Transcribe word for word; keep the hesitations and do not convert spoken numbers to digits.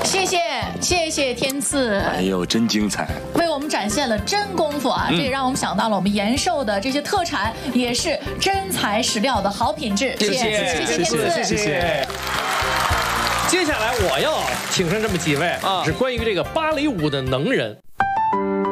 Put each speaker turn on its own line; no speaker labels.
谢谢谢谢天赐，
哎呦，真精彩，
为我们展现了真功夫啊！嗯、这也让我们想到了我们延寿的这些特产也是真材实料的好品质。
谢谢谢谢
谢谢天赐，
谢谢。接下来我要请上这么几位啊，是关于这个芭蕾舞的能人。